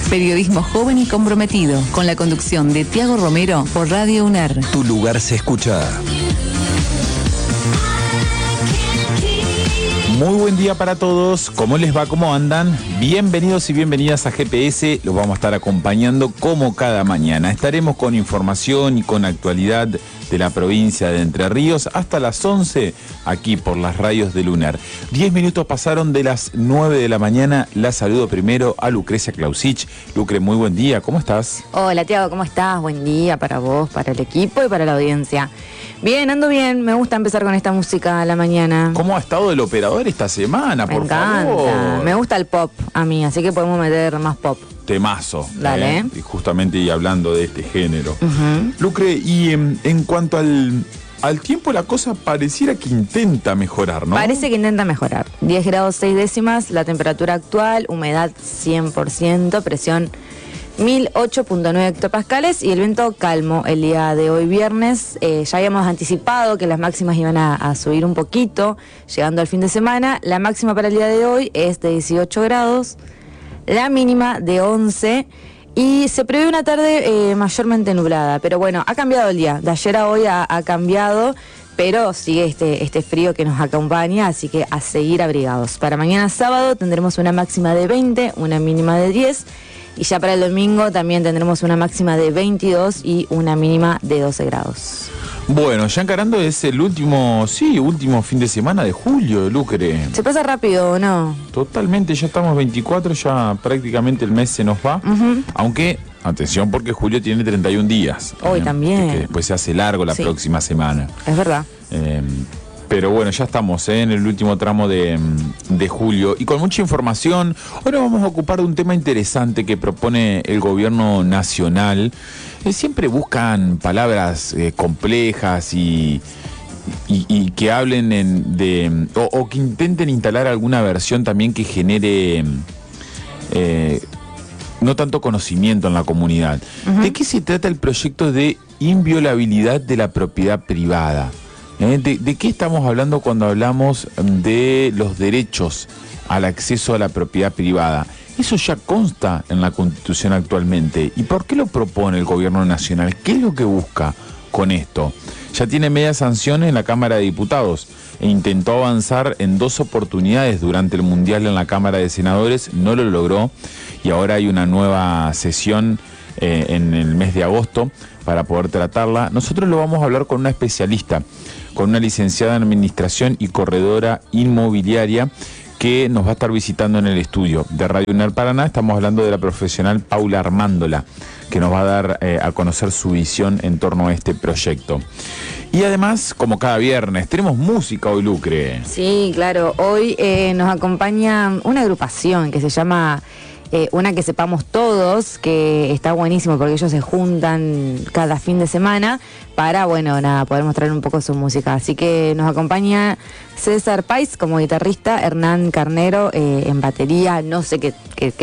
Periodismo joven y comprometido, con la conducción de Tiago Romero por Radio UNER. Tu lugar se escucha. Muy buen día para todos. ¿Cómo les va? ¿Cómo andan? Bienvenidos y bienvenidas a GPS. Los vamos a estar acompañando como cada mañana. Estaremos con información y con actualidad de la provincia de Entre Ríos hasta las 11 aquí por las radios de UNER. 10 minutos pasaron de las 9 de la mañana. La saludo primero a Lucrecia Clausich. Lucre, muy buen día. ¿Cómo estás? Hola, Tiago, ¿cómo estás? Buen día para vos, para el equipo y para la audiencia. Bien, ando bien. Me gusta empezar con esta música a la mañana. ¿Cómo ha estado el operador esta semana, por favor? Me encanta. Me gusta el pop a mí, así que podemos meter más pop. Temazo. Dale. Y justamente y hablando de este género. Lucre, y en cuanto al tiempo, la cosa pareciera que intenta mejorar, ¿no? Parece que intenta mejorar. 10 grados 6 décimas, la temperatura actual, humedad 100%, presión 1008.9 hectopascales y el viento calmo el día de hoy viernes. Ya habíamos anticipado que las máximas iban a subir un poquito llegando al fin de semana. La máxima para el día de hoy es de 18 grados, la mínima de 11 y se prevé una tarde mayormente nublada. Pero bueno, ha cambiado el día. De ayer a hoy ha cambiado, pero sigue este frío que nos acompaña, así que a seguir abrigados. Para mañana sábado tendremos una máxima de 20, una mínima de 10. Y ya para el domingo también tendremos una máxima de 22 y una mínima de 12 grados. Bueno, ya encarando es el último fin de semana de julio, Lucre. ¿Se pasa rápido o no? Totalmente, ya estamos 24, ya prácticamente el mes se nos va. Aunque, atención, porque julio tiene 31 días. Hoy también. Que después se hace largo la próxima semana. Es verdad. Pero bueno, ya estamos en el último tramo de julio y con mucha información. Ahora vamos a ocupar de un tema interesante que propone el gobierno nacional. Siempre buscan palabras complejas y que hablen o que intenten instalar alguna versión también que genere no tanto conocimiento en la comunidad. ¿De qué se trata el proyecto de inviolabilidad de la propiedad privada? ¿De qué estamos hablando cuando hablamos de los derechos al acceso a la propiedad privada? Eso ya consta en la Constitución actualmente. ¿Y por qué lo propone el gobierno nacional? ¿Qué es lo que busca con esto? Ya tiene media sanción en la Cámara de Diputados e intentó avanzar en 2 oportunidades durante el Mundial en la Cámara de Senadores, no lo logró y ahora hay una nueva sesión en el mes de agosto para poder tratarla. Nosotros lo vamos a hablar con una especialista, con una licenciada en Administración y corredora inmobiliaria que nos va a estar visitando en el estudio de Radio UNER Paraná. Estamos hablando de la profesional Paula Armándola, que nos va a dar a conocer su visión en torno a este proyecto. Y además, como cada viernes, tenemos música hoy, Lucre. Sí, claro. Hoy nos acompaña una agrupación que se llama Una que sepamos todos, que está buenísimo porque ellos se juntan cada fin de semana para, poder mostrar un poco su música. Así que nos acompaña César Pais como guitarrista, Hernán Carnero en batería, no sé qué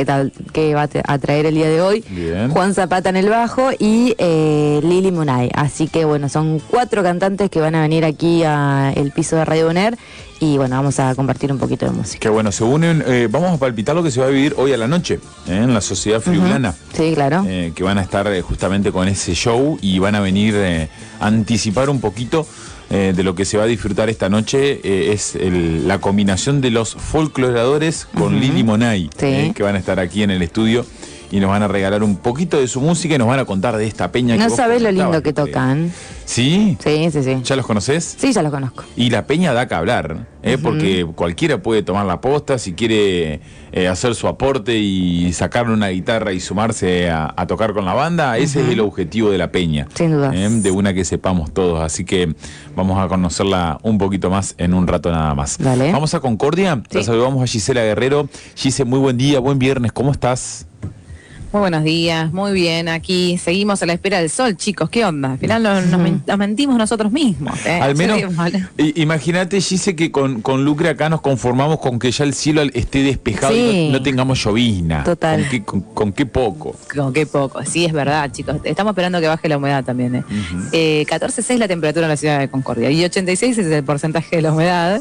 va a traer el día de hoy. Bien. Juan Zapata en el bajo y Lili Munay. Así que son 4 cantantes que van a venir aquí a el piso de Radio UNER y vamos a compartir un poquito de música. Qué bueno, se unen, vamos a palpitar lo que se va a vivir hoy a la noche en la Sociedad Friulana. Sí, claro. Que van a estar justamente con ese show y van a venir a anticipar un poquito de lo que se va a disfrutar esta noche. Es la combinación de los folcloradores con Lili Munay, que van a estar aquí en el estudio y nos van a regalar un poquito de su música y nos van a contar de esta peña. No sabés lo lindo que tocan. ¿Sí? Sí. ¿Ya los conocés? Sí, ya los conozco. Y la peña da que hablar, porque cualquiera puede tomar la posta si quiere hacer su aporte y sacarle una guitarra y sumarse a tocar con la banda. Ese es el objetivo de la peña. Sin duda. De una que sepamos todos. Así que vamos a conocerla un poquito más en un rato nada más. Dale. Vamos a Concordia. Sí. La saludamos a Gisela Guerrero. Gise, muy buen día, buen viernes. ¿Cómo estás? Muy buenos días, muy bien, aquí seguimos a la espera del sol, chicos, ¿qué onda? Al final nos mentimos nosotros mismos. Al menos, imagínate, Gise, que con Lucre acá nos conformamos con que ya el cielo esté despejado y no tengamos llovizna. Total. ¿Con qué poco? Con qué poco, sí, es verdad, chicos. Estamos esperando que baje la humedad también. 14,6 la temperatura en la ciudad de Concordia y 86 es el porcentaje de la humedad.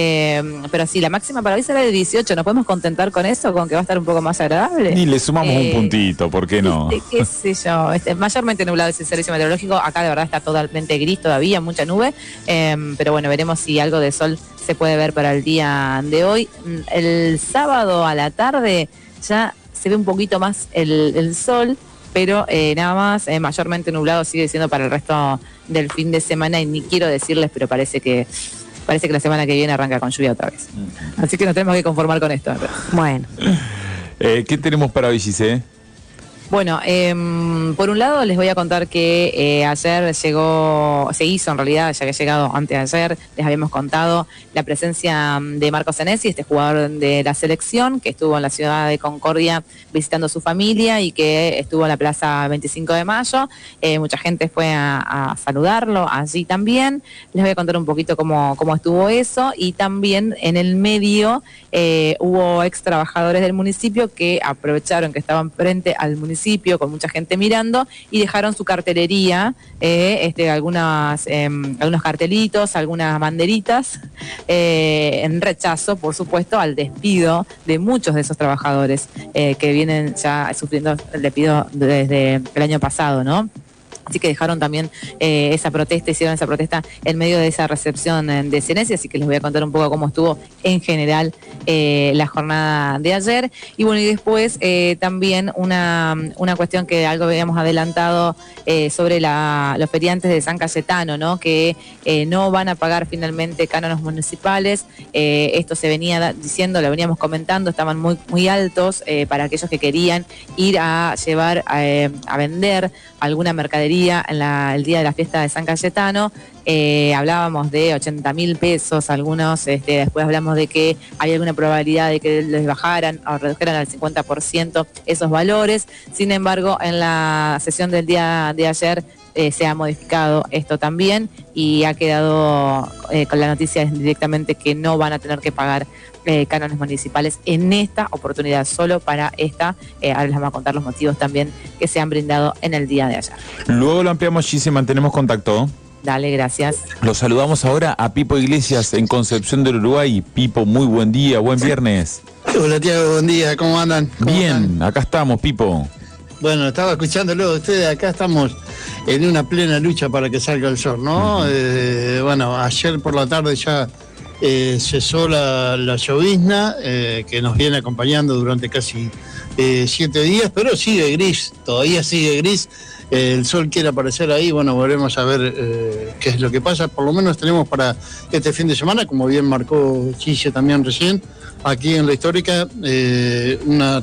Pero sí, la máxima para hoy será de 18. ¿Nos podemos contentar con eso, con que va a estar un poco más agradable? Y le sumamos un puntito, ¿por qué no? Qué sé yo, mayormente nublado ese servicio meteorológico. Acá de verdad está totalmente gris todavía, mucha nube, pero bueno, veremos si algo de sol se puede ver para el día de hoy. El sábado a la tarde ya se ve un poquito más el sol, pero nada más, mayormente nublado sigue siendo para el resto del fin de semana, y ni quiero decirles, pero parece que la semana que viene arranca con lluvia otra vez. Así que nos tenemos que conformar con esto. Bueno. ¿Qué tenemos para hoy, Gise? Bueno, por un lado les voy a contar que ayer se hizo en realidad, ya que ha llegado antes de ayer, les habíamos contado la presencia de Marco Senesi, este jugador de la selección, que estuvo en la ciudad de Concordia visitando a su familia y que estuvo en la plaza 25 de mayo. Mucha gente fue a saludarlo allí también. Les voy a contar un poquito cómo estuvo eso, y también en el medio hubo ex trabajadores del municipio que aprovecharon que estaban frente al municipio con mucha gente mirando y dejaron su cartelería, algunos cartelitos, algunas banderitas, en rechazo, por supuesto, al despido de muchos de esos trabajadores que vienen ya sufriendo el despido desde el año pasado, ¿no? Así que dejaron también hicieron esa protesta en medio de esa recepción de Senesi, así que les voy a contar un poco cómo estuvo en general la jornada de ayer. Y bueno, y después también una cuestión que algo habíamos adelantado sobre los feriantes de San Cayetano, ¿no? Que no van a pagar finalmente cánones municipales. Esto se venía diciendo, lo veníamos comentando, estaban muy, muy altos para aquellos que querían ir a llevar a vender alguna mercadería en el día de la fiesta de San Cayetano. Hablábamos de 80.000 pesos, algunos, después hablamos de que había alguna probabilidad de que les bajaran o redujeran al 50% esos valores. Sin embargo, en la sesión del día de ayer se ha modificado esto también, y ha quedado con la noticia directamente que no van a tener que pagar cánones municipales en esta oportunidad, solo para esta. Ahora les vamos a contar los motivos también que se han brindado en el día de ayer. Luego lo ampliamos, Gise, mantenemos contacto. Dale, gracias. Lo saludamos ahora a Pipo Iglesias en Concepción del Uruguay. Pipo, muy buen día, buen viernes. Hola, Tiago, buen día, ¿cómo andan? Bien, acá estamos, Pipo. Bueno, estaba escuchándolo ustedes, acá estamos en una plena lucha para que salga el sol, ¿no? Bueno, ayer por la tarde ya cesó la llovizna que nos viene acompañando durante casi 7 días, pero sigue gris, todavía sigue gris. El sol quiere aparecer ahí, bueno, volvemos a ver qué es lo que pasa. Por lo menos tenemos para este fin de semana, como bien marcó Gise también recién, aquí en La Histórica, una